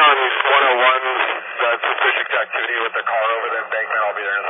on 101, suspicious activity with the car over the embankment. I'll be there in